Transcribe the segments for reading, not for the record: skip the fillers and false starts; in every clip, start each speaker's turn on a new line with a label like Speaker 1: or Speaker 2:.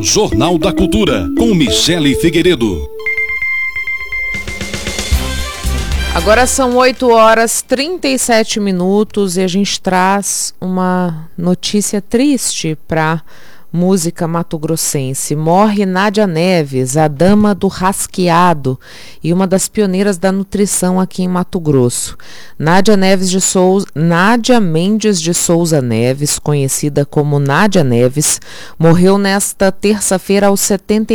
Speaker 1: Jornal da Cultura, com Michele Figueiredo.
Speaker 2: Agora são 8h37 e a gente traz uma notícia triste para música mato-grossense. Morre Nádia Neves, a dama do rasqueado e uma das pioneiras da nutrição aqui em Mato Grosso. Nádia Mendes de Souza Neves, conhecida como Nádia Neves, morreu nesta terça-feira aos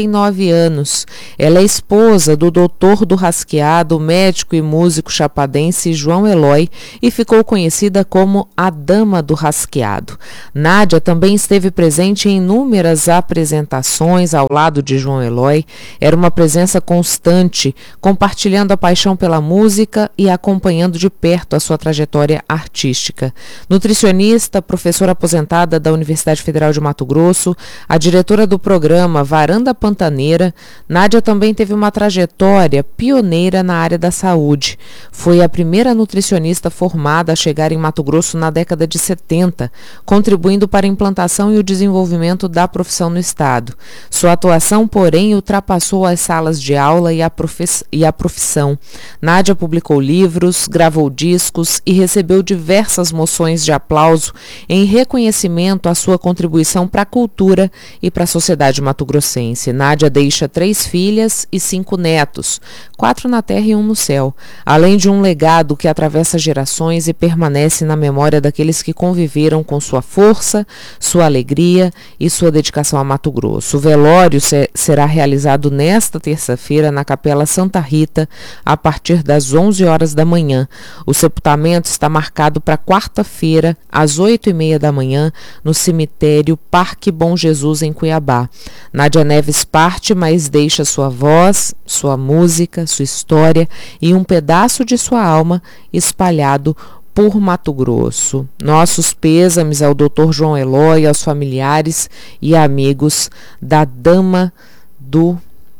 Speaker 2: 79 anos. Ela é esposa do doutor do rasqueado, médico e músico chapadense João Eloy, e ficou conhecida como a dama do rasqueado. Nádia também esteve presente em inúmeras apresentações ao lado de João Eloy. Era uma presença constante, compartilhando a paixão pela música e acompanhando de perto a sua trajetória artística. Nutricionista, professora aposentada da Universidade Federal de Mato Grosso, a diretora do programa Varanda Pantaneira, Nádia também teve uma trajetória pioneira na área da saúde. Foi a primeira nutricionista formada a chegar em Mato Grosso na década de 70, contribuindo para a implantação e o desenvolvimento da profissão no estado. Sua atuação, porém, ultrapassou as salas de aula e a profissão. Nádia publicou livros, gravou discos e recebeu diversas moções de aplauso em reconhecimento à sua contribuição para a cultura e para a sociedade mato-grossense. Nádia deixa 3 filhas e 5 netos, 4 na terra e 1 no céu, além de um legado que atravessa gerações e permanece na memória daqueles que conviveram com sua força, sua alegria e sua dedicação a Mato Grosso. O velório será realizado nesta terça-feira na Capela Santa Rita, a partir das 11 horas da manhã. O sepultamento está marcado para quarta-feira, às 8h30 da manhã, no cemitério Parque Bom Jesus, em Cuiabá. Nádia Neves parte, mas deixa sua voz, sua música, sua história e um pedaço de sua alma espalhado por Mato Grosso. Nossos pêsames ao Dr. João Eloy, aos familiares e amigos da dama do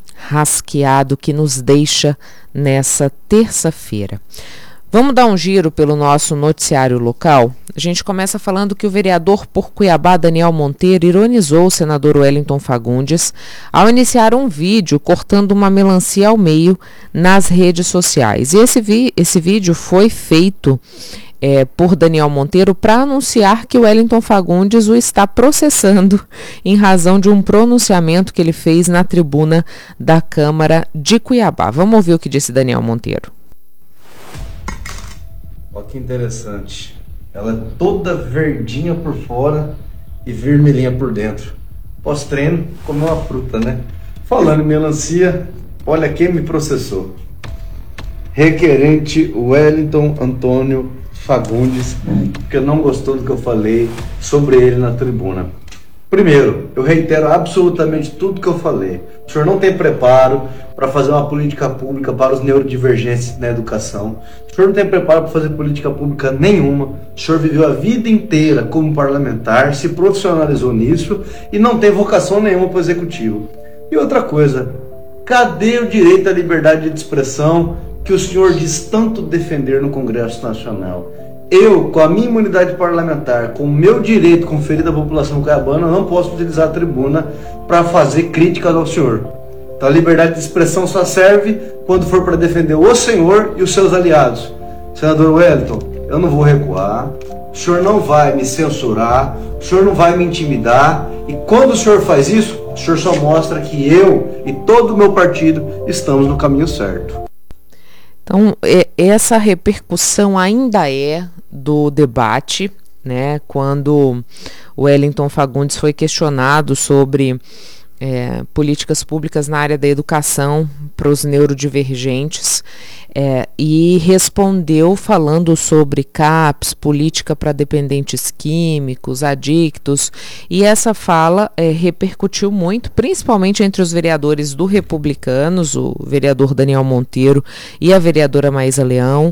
Speaker 2: rasqueado que nos deixa nessa terça-feira. Vamos dar um giro pelo nosso noticiário local? A gente começa falando que o vereador por Cuiabá, Daniel Monteiro, ironizou o senador Wellington Fagundes ao iniciar um vídeo cortando uma melancia ao meio nas redes sociais. E esse vídeo foi feito por Daniel Monteiro para anunciar que o Wellington Fagundes o está processando em razão de um pronunciamento que ele fez na tribuna da Câmara de Cuiabá. Vamos ouvir o que disse Daniel Monteiro.
Speaker 3: Olha que interessante. Ela é toda verdinha por fora e vermelhinha por dentro. Pós-treino, comeu uma fruta, né? Falando em melancia, olha quem me processou. Requerente Wellington Antônio Fagundes, que não gostou do que eu falei sobre ele na tribuna. Primeiro, eu reitero absolutamente tudo que eu falei. O senhor não tem preparo para fazer uma política pública para os neurodivergentes na educação. O senhor não tem preparo para fazer política pública nenhuma. O senhor viveu a vida inteira como parlamentar, se profissionalizou nisso e não tem vocação nenhuma para o executivo. E outra coisa, cadê o direito à liberdade de expressão que o senhor diz tanto defender no Congresso Nacional? Eu, com a minha imunidade parlamentar, com o meu direito conferido à população cuiabana, não posso utilizar a tribuna para fazer críticas ao senhor. Então a liberdade de expressão só serve quando for para defender o senhor e os seus aliados. Senador Wellington, eu não vou recuar, o senhor não vai me censurar, o senhor não vai me intimidar, e quando o senhor faz isso, o senhor só mostra que eu e todo o meu partido estamos no caminho certo.
Speaker 2: Então, essa repercussão ainda é do debate, né? Quando o Wellington Fagundes foi questionado sobre políticas públicas na área da educação para os neurodivergentes, e respondeu falando sobre CAPS, política para dependentes químicos, adictos, e essa fala repercutiu muito, principalmente entre os vereadores do Republicanos, o vereador Daniel Monteiro e a vereadora Maísa Leão,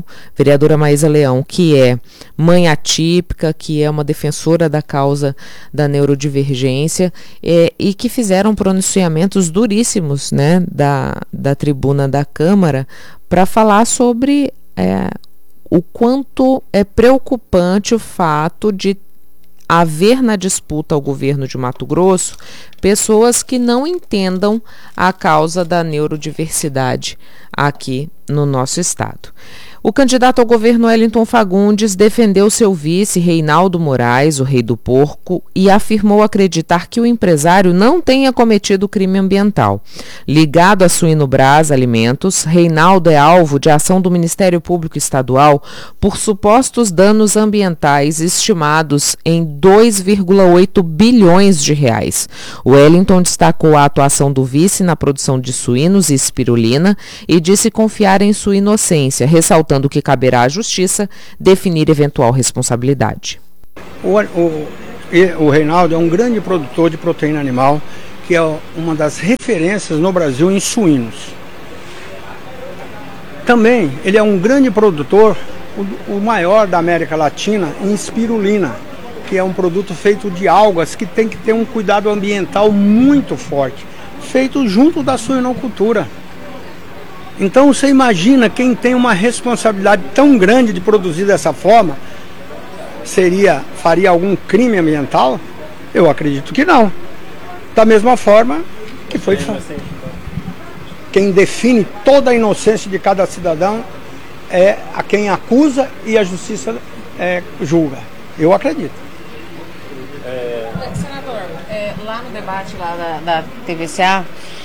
Speaker 2: que é mãe atípica, que é uma defensora da causa da neurodivergência, e que fizeram pronunciamentos duríssimos, né, da tribuna da Câmara, para falar sobre o quanto é preocupante o fato de haver na disputa ao governo de Mato Grosso pessoas que não entendam a causa da neurodiversidade aqui no nosso estado. O candidato ao governo Wellington Fagundes defendeu seu vice, Reinaldo Moraes, o Rei do Porco, e afirmou acreditar que o empresário não tenha cometido crime ambiental. Ligado a Suinobrás Alimentos, Reinaldo é alvo de ação do Ministério Público Estadual por supostos danos ambientais estimados em 2,8 bilhões de reais. O Wellington destacou a atuação do vice na produção de suínos e espirulina e disse confiar em sua inocência, ressaltando que caberá à Justiça definir eventual responsabilidade.
Speaker 4: O Reinaldo é um grande produtor de proteína animal, que é uma das referências no Brasil em suínos. Também ele é um grande produtor, o maior da América Latina, em espirulina, que é um produto feito de algas que tem que ter um cuidado ambiental muito forte, feito junto da suinocultura. Então você imagina quem tem uma responsabilidade tão grande de produzir dessa forma, faria algum crime ambiental? Eu acredito que não. Da mesma forma que foi quem define toda a inocência de cada cidadão é a quem acusa e a justiça julga. Eu acredito.
Speaker 5: Senador, lá no debate lá da TVCA...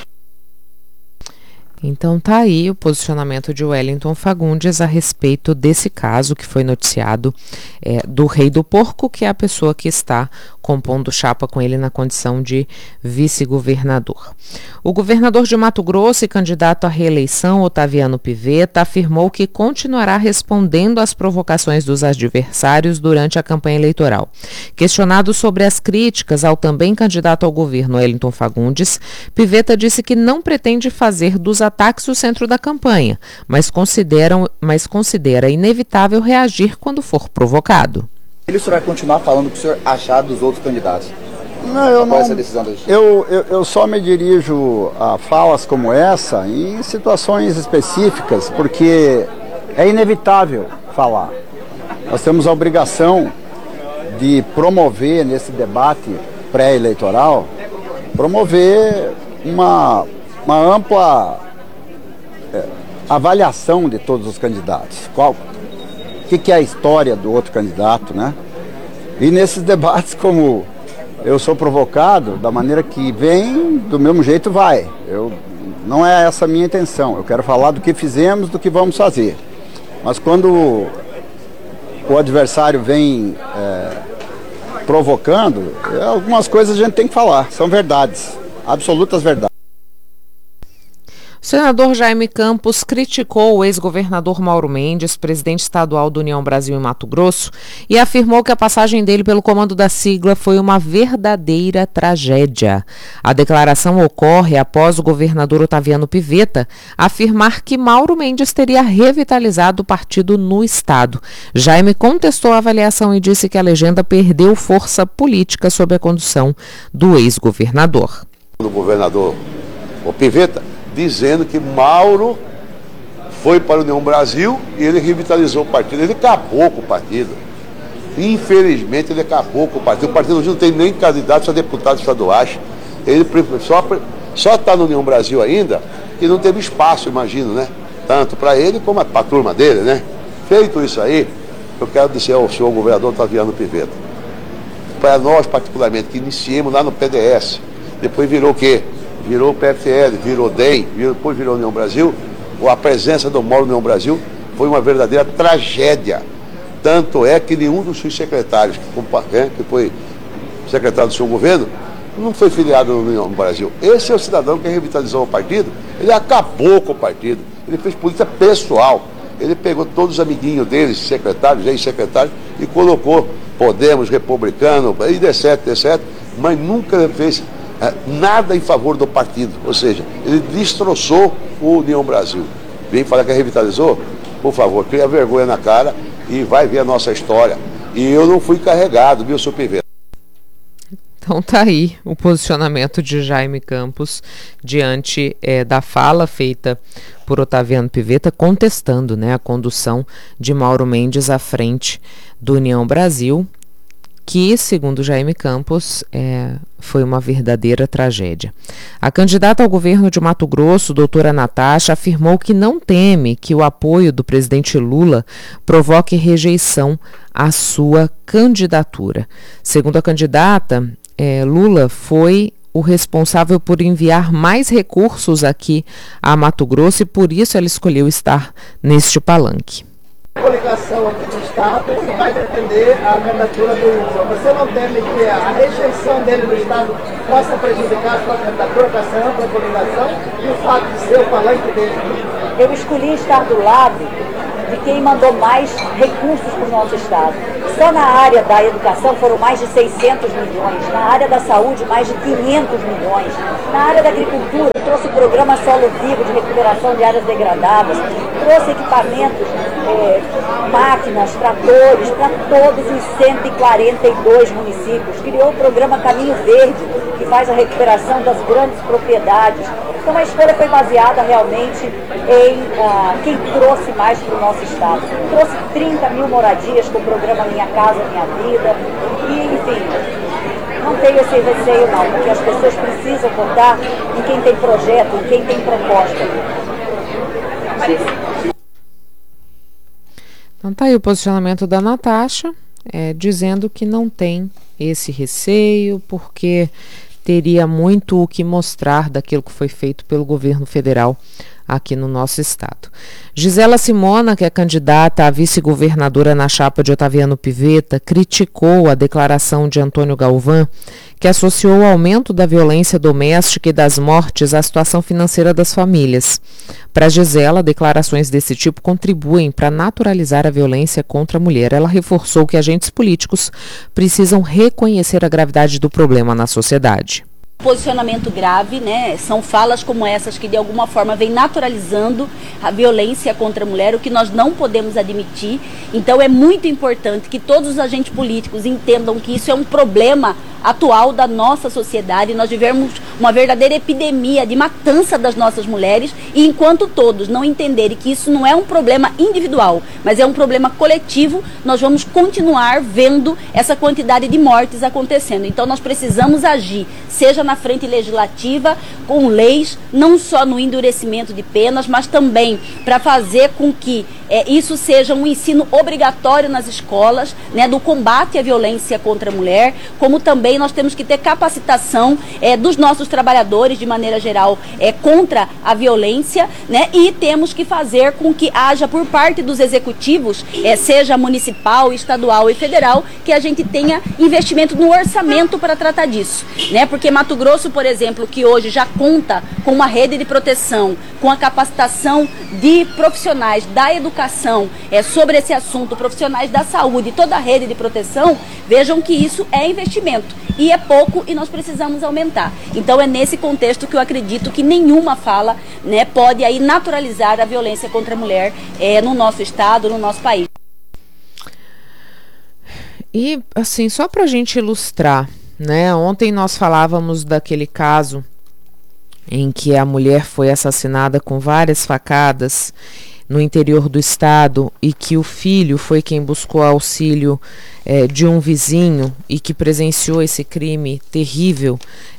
Speaker 2: Então tá aí o posicionamento de Wellington Fagundes a respeito desse caso que foi noticiado do Rei do Porco, que é a pessoa que está compondo chapa com ele na condição de vice-governador. O governador de Mato Grosso e candidato à reeleição, Otaviano Pivetta, afirmou que continuará respondendo às provocações dos adversários durante a campanha eleitoral. Questionado sobre as críticas ao também candidato ao governo Wellington Fagundes, Pivetta disse que não pretende fazer dos ataques o centro da campanha, mas considera inevitável reagir quando for provocado.
Speaker 6: O senhor vai continuar falando o que o senhor achar dos outros candidatos?
Speaker 4: Não, eu não.
Speaker 6: Essa decisão da justiça?
Speaker 4: Eu só me dirijo a falas como essa em situações específicas, porque é inevitável falar. Nós temos a obrigação de promover nesse debate pré-eleitoral, promover uma ampla avaliação de todos os candidatos. O que é a história do outro candidato, né? E nesses debates, como eu sou provocado, da maneira que vem, do mesmo jeito vai. Não é essa a minha intenção. Eu quero falar do que fizemos, do que vamos fazer. Mas quando o adversário vem provocando, algumas coisas a gente tem que falar. São verdades, absolutas verdades.
Speaker 2: O senador Jaime Campos criticou o ex-governador Mauro Mendes, presidente estadual do União Brasil em Mato Grosso, e afirmou que a passagem dele pelo comando da sigla foi uma verdadeira tragédia. A declaração ocorre após o governador Otaviano Pivetta afirmar que Mauro Mendes teria revitalizado o partido no estado. Jaime contestou a avaliação e disse que a legenda perdeu força política sob a condução do ex-governador.
Speaker 7: O governador, o Pivetta, dizendo que Mauro foi para a União Brasil e ele revitalizou o partido. Ele acabou com o partido. Infelizmente, ele acabou com o partido. O partido não tem nem candidatos a deputados estaduais. Ele só está na União Brasil ainda e não teve espaço, imagino, né? Tanto para ele como para a turma dele, né? Feito isso aí, eu quero dizer ao senhor governador Otaviano Pivetta, para nós particularmente, que iniciemos lá no PDS, depois virou o quê? Virou PFL, virou DEM, depois virou União Brasil. A presença do Mauro na União Brasil foi uma verdadeira tragédia. Tanto é que nenhum dos seus secretários, que foi secretário do seu governo, não foi filiado na União Brasil. Esse é o cidadão que revitalizou o partido. Ele acabou com o partido. Ele fez política pessoal. Ele pegou todos os amiguinhos dele, secretários, ex-secretários, e colocou Podemos, Republicano, e etc, mas nunca fez nada em favor do partido, ou seja, ele destroçou o União Brasil. Vem falar que revitalizou? Por favor, cria vergonha na cara e vai ver a nossa história. E eu não fui carregado, viu, seu Pivetta?
Speaker 2: Então tá aí o posicionamento de Jaime Campos diante da fala feita por Otaviano Pivetta, contestando, né, a condução de Mauro Mendes à frente do União Brasil. que, segundo Jaime Campos, foi uma verdadeira tragédia. A candidata ao governo de Mato Grosso, doutora Natasha, afirmou que não teme que o apoio do presidente Lula provoque rejeição à sua candidatura. Segundo a candidata, Lula foi o responsável por enviar mais recursos aqui a Mato Grosso e por isso ela escolheu estar neste palanque.
Speaker 8: A coligação aqui do Estado vai defender a candidatura do Lula. Você não teme que a rejeição dele no Estado possa prejudicar a sua candidatura com essa ampla coligação e o fato de ser o palanque dele?
Speaker 9: Eu escolhi estar do lado de quem mandou mais recursos para o nosso Estado. Só na área da educação foram mais de 600 milhões, na área da saúde mais de 500 milhões, na área da agricultura trouxe o programa Solo Vivo de recuperação de áreas degradadas, trouxe equipamentos, máquinas, tratores para todos os 142 municípios, criou o programa Caminho Verde, que faz a recuperação das grandes propriedades. Então a escolha foi baseada realmente em quem trouxe mais para o nosso Estado. Trouxe 30 mil moradias com o programa Minha Casa Minha Vida. E, enfim, não tenho esse receio não, porque as pessoas precisam votar em quem tem projeto, em quem tem proposta.
Speaker 2: Então tá aí o posicionamento da Natasha, dizendo que não tem esse receio, porque teria muito o que mostrar daquilo que foi feito pelo governo federal aqui no nosso estado. Gisela Simona, que é candidata a vice-governadora na chapa de Otaviano Pivetta, criticou a declaração de Antônio Galvão, que associou o aumento da violência doméstica e das mortes à situação financeira das famílias. Para Gisela, declarações desse tipo contribuem para naturalizar a violência contra a mulher. Ela reforçou que agentes políticos precisam reconhecer a gravidade do problema na sociedade.
Speaker 10: Posicionamento grave, né? São falas como essas que de alguma forma vem naturalizando a violência contra a mulher, o que nós não podemos admitir. Então é muito importante que todos os agentes políticos entendam que isso é um problema atual da nossa sociedade. Nós vivemos uma verdadeira epidemia de matança das nossas mulheres e enquanto todos não entenderem que isso não é um problema individual, mas é um problema coletivo, nós vamos continuar vendo essa quantidade de mortes acontecendo. Então nós precisamos agir, seja na frente legislativa, com leis, não só no endurecimento de penas, mas também para fazer com que isso seja um ensino obrigatório nas escolas, né, do combate à violência contra a mulher, como também nós temos que ter capacitação dos nossos trabalhadores, de maneira geral, contra a violência, né, e temos que fazer com que haja por parte dos executivos, seja municipal, estadual e federal, que a gente tenha investimento no orçamento para tratar disso, né, porque Mato Grosso, por exemplo, que hoje já conta com uma rede de proteção, com a capacitação de profissionais da educação sobre esse assunto, profissionais da saúde, toda a rede de proteção, vejam que isso é investimento e é pouco e nós precisamos aumentar. Então é nesse contexto que eu acredito que nenhuma fala, né, pode aí naturalizar a violência contra a mulher no nosso estado, no nosso país.
Speaker 2: E assim, só para a gente ilustrar, né, ontem nós falávamos daquele caso em que a mulher foi assassinada com várias facadas no interior do estado e que o filho foi quem buscou auxílio de um vizinho e que presenciou esse crime terrível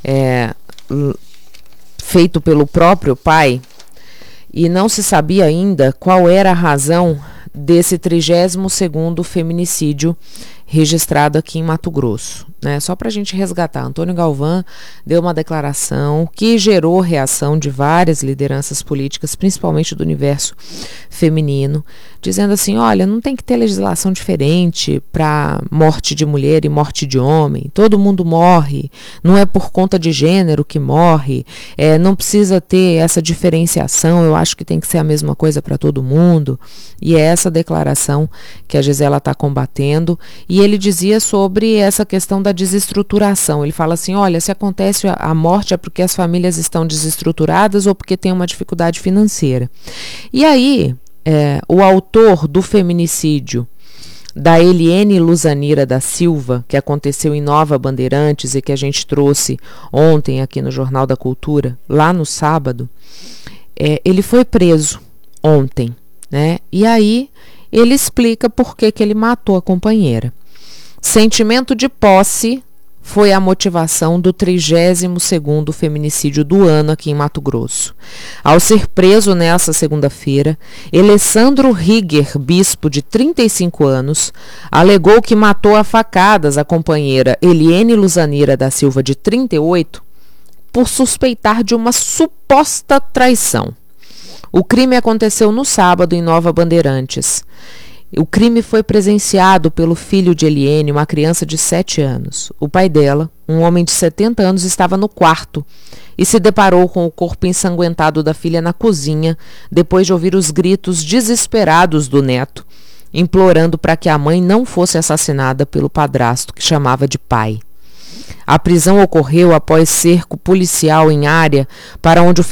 Speaker 2: feito pelo próprio pai, e não se sabia ainda qual era a razão desse 32º feminicídio registrado aqui em Mato Grosso, né? Só para a gente resgatar, Antônio Galvão deu uma declaração que gerou reação de várias lideranças políticas, principalmente do universo feminino, dizendo assim, olha, não tem que ter legislação diferente para morte de mulher e morte de homem, todo mundo morre, não é por conta de gênero que morre, não precisa ter essa diferenciação, eu acho que tem que ser a mesma coisa para todo mundo, e é essa declaração que a Gisela está combatendo. E ele dizia sobre essa questão da desestruturação. Ele fala assim, olha, se acontece a morte é porque as famílias estão desestruturadas ou porque tem uma dificuldade financeira. E aí, o autor do feminicídio da Eliene Luzanira da Silva, que aconteceu em Nova Bandeirantes e que a gente trouxe ontem aqui no Jornal da Cultura, lá no sábado, ele foi preso ontem, né? E aí ele explica por que ele matou a companheira. Sentimento de posse foi a motivação do 32º feminicídio do ano aqui em Mato Grosso. Ao ser preso nessa segunda-feira, Alessandro Rigger, bispo de 35 anos, alegou que matou a facadas a companheira Eliene Luzanira da Silva, de 38, por suspeitar de uma suposta traição. O crime aconteceu no sábado em Nova Bandeirantes. O crime foi presenciado pelo filho de Eliene, uma criança de 7 anos. O pai dela, um homem de 70 anos, estava no quarto e se deparou com o corpo ensanguentado da filha na cozinha, depois de ouvir os gritos desesperados do neto, implorando para que a mãe não fosse assassinada pelo padrasto, que chamava de pai. A prisão ocorreu após cerco policial em área para onde o